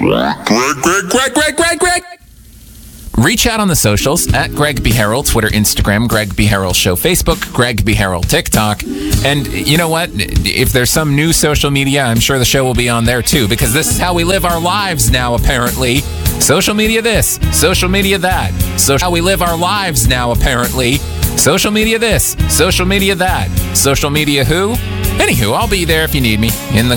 Greg. Reach out on the socials at Greg B. Harrell, Twitter, Instagram, Greg B. Harrell Show, Facebook, Greg B. Harrell, TikTok. And you know what? If there's some new social media, I'm sure the show will be on there too, because this is how we live our lives now, apparently. Social media this, social media that. So how we live our lives now, apparently. Social media this, social media that. Social media who? Anywho, I'll be there if you need me in the